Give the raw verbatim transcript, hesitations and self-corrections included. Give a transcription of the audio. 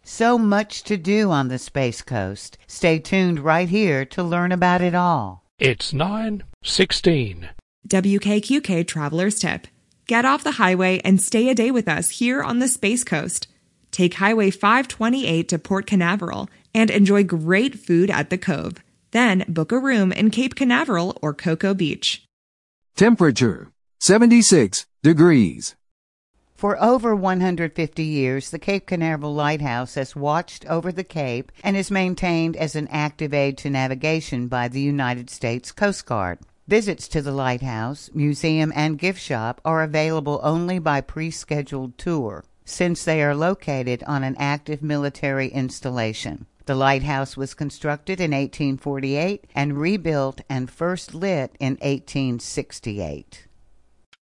So much to do on the Space Coast. Stay tuned right here to learn about it all. It's nine sixteen. W K Q K Traveler's Tip. Get off the highway and stay a day with us here on the Space Coast. Take Highway five twenty-eight to Port Canaveral and enjoy great food at the Cove. Then book a room in Cape Canaveral or Cocoa Beach. Temperature, seventy-six degrees. For over one hundred fifty years, the Cape Canaveral Lighthouse has watched over the Cape and is maintained as an active aid to navigation by the United States Coast Guard. Visits to the lighthouse, museum, and gift shop are available only by pre-scheduled tour, since they are located on an active military installation. The lighthouse was constructed in eighteen forty-eight and rebuilt and first lit in eighteen sixty-eight.